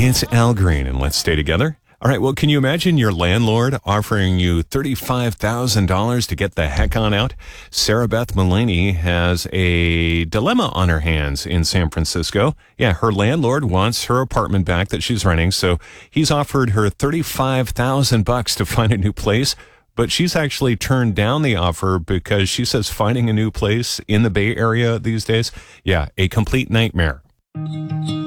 It's Al Green, and let's stay together. All right, well, can you imagine your landlord offering you $35,000 to get the heck on out? Sarah Beth Mullaney has a dilemma on her hands in San Francisco. Yeah, her landlord wants her apartment back that she's renting, so he's offered her $35,000 to find a new place. But she's actually turned down the offer because she says finding a new place in the Bay Area these days, yeah, a complete nightmare.